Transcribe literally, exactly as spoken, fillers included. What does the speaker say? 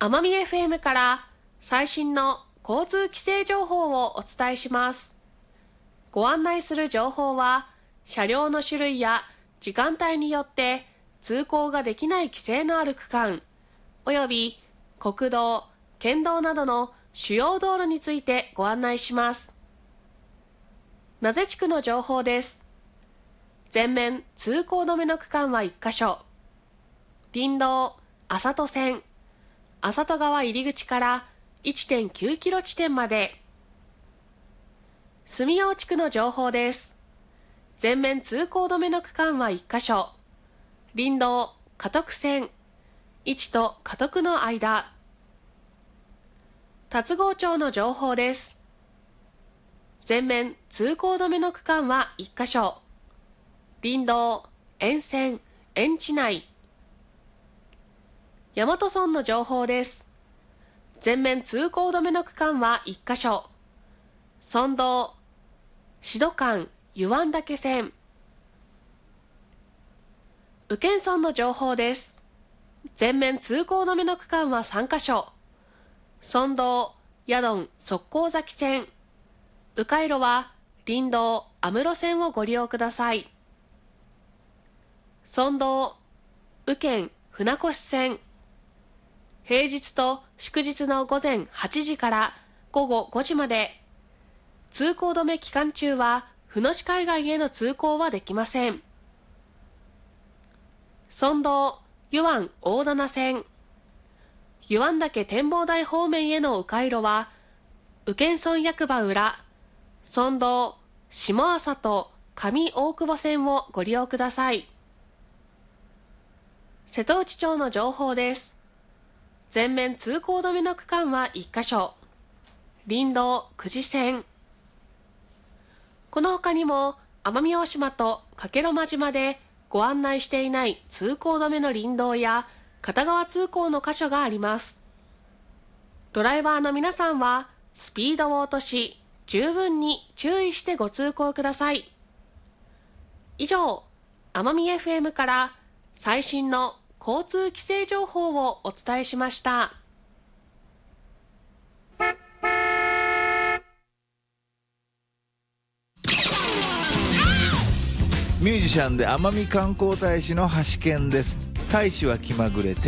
奄美 エフエム から最新の交通規制情報をお伝えします。ご案内する情報は、車両の種類や時間帯によって通行ができない規制のある区間、および国道、県道などの主要道路についてご案内します。名瀬地区の情報です。全面通行止めの区間はいっか所。林道、麻戸線、麻戸川入り口から いってんきゅうキロ地点まで。住用地区の情報です。全面通行止めの区間はいっか所。林道、加徳線、いちと加徳の間。龍郷町の情報です。全面通行止めの区間はいっか所。林道、沿線、園地内。大和村の情報です。全面通行止めの区間はいっか所。村道、志土間、湯湾岳線。宇検村の情報です。全面通行止めの区間はさんか所。村道、ヤドン、側溝崎線。迂回路は林道、安室線をご利用ください。村道、宇検、船越線。平日と祝日の午前はちじから午後ごじまで。通行止め期間中は船越海岸への通行はできません。村道、湯湾大棚線。湯湾岳展望台方面への迂回路は、宇検村役場裏、村道、下朝と上大久保線をご利用ください。瀬戸内町の情報です。全面通行止めの区間はいっか所。林道、久慈線。この他にも、奄美大島と加計呂麻島でご案内していない通行止めの林道や片側通行の箇所があります。ドライバーの皆さんはスピードを落とし、十分に注意してご通行ください。以上、奄美 エフエム から最新の交通規制情報をお伝えしました。 ミュージシャンで奄美観光大使の橋健です。大使は気まぐれ、